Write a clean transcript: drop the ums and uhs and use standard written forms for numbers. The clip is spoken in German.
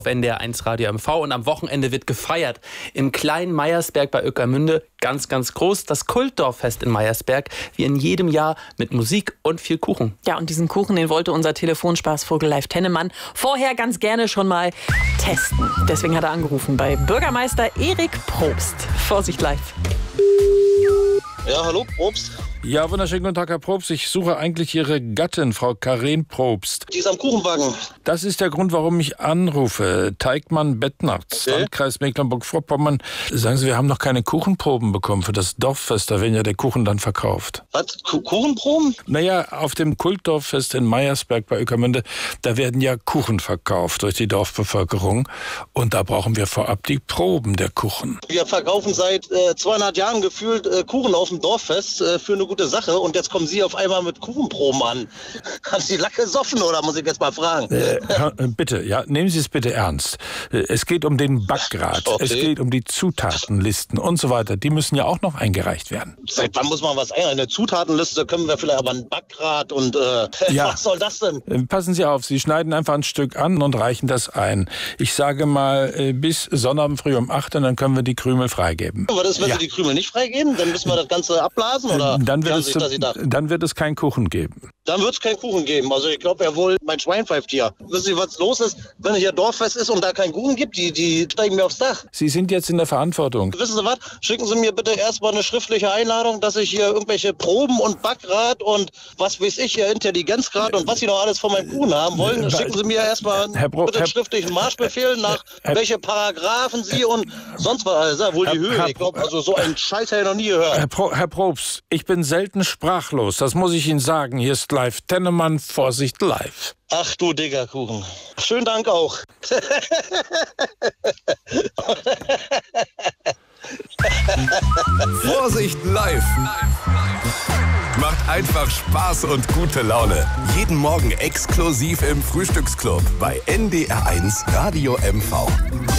NDR1 Radio MV und am Wochenende wird gefeiert. Im kleinen Meyersberg bei Ueckermünde, ganz, ganz groß, das Kultdorffest in Meyersberg, wie in jedem Jahr mit Musik und viel Kuchen. Ja, und diesen Kuchen, den wollte unser Telefonspaßvogel Leif Tennemann vorher ganz gerne schon mal testen. Deswegen hat er angerufen bei Bürgermeister Erik Probst. Vorsicht, Leif. Ja, hallo, Probst. Ja, wunderschönen guten Tag, Herr Probst. Ich suche eigentlich Ihre Gattin, Frau Karin Probst. Die ist am Kuchenbacken. Das ist der Grund, warum ich anrufe. Teigmann-Bettnarz, Okay. Landkreis Mecklenburg-Vorpommern. Sagen Sie, wir haben noch keine Kuchenproben bekommen für das Dorffest. Da werden ja der Kuchen dann verkauft. Was? Kuchenproben? Naja, auf dem Kultdorffest in Meyersberg bei Ueckermünde, da werden ja Kuchen verkauft durch die Dorfbevölkerung. Und da brauchen wir vorab die Proben der Kuchen. Wir verkaufen seit 200 Jahren gefühlt Kuchen auf dem Dorffest für eine gute Sache. Und jetzt kommen Sie auf einmal mit Kuchenproben an. Haben Sie Lack gesoffen oder muss ich jetzt mal fragen? Bitte, ja, nehmen Sie es bitte ernst. Es geht um den Backgrad, Okay. es geht um die Zutatenlisten und so weiter. Die müssen ja auch noch eingereicht werden. Seit wann muss man was ein? Eine Zutatenliste können wir vielleicht, aber ein Backrad und Ja. was soll das denn? Passen Sie auf, Sie schneiden einfach ein Stück an und reichen das ein. Ich sage mal bis Sonnabend früh um 8 und dann können wir die Krümel freigeben. Was ist, wenn Ja. Sie die Krümel nicht freigeben? Dann müssen wir das Ganze abblasen oder Dann wie wird, haben es, Sie sich das gedacht? dann wird es keinen Kuchen geben. Dann wird es keinen Kuchen geben. Also ich glaube ja wohl, mein Schwein pfeift hier. Wissen Sie, was los ist? Wenn hier Dorffest ist und da keinen Kuchen gibt, die steigen mir aufs Dach. Sie sind jetzt in der Verantwortung. Wissen Sie was? Schicken Sie mir bitte erstmal eine schriftliche Einladung, dass ich hier irgendwelche Proben und Backrad und was weiß ich, hier Intelligenzgrad und was Sie noch alles von meinem Kuchen haben wollen. Schicken Sie mir erstmal bitte einen schriftlichen Marschbefehl nach welche Paragraphen Sie und sonst was alles. Ja, wohl die Höhe. Ich glaube, also so einen Scheiß habe ich noch nie gehört. Herr Probst, ich bin selten sprachlos. Das muss ich Ihnen sagen. Hier ist Leif Tennemann. Vorsicht, live. Ach du Diggerkuchen. Schönen Dank auch. Vorsicht live. Macht einfach Spaß und gute Laune. Jeden Morgen exklusiv im Frühstücksclub bei NDR1 Radio MV.